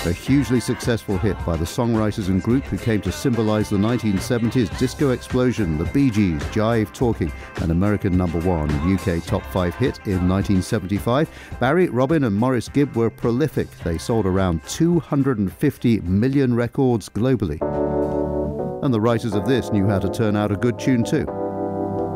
a hugely successful hit by the songwriters and group who came to symbolize the 1970s disco explosion, the Bee Gees, Jive Talking, an American #1 UK top 5 hit in 1975. Barry, Robin and Maurice Gibb were prolific. They sold around 250 million records globally. And the writers of this knew how to turn out a good tune too.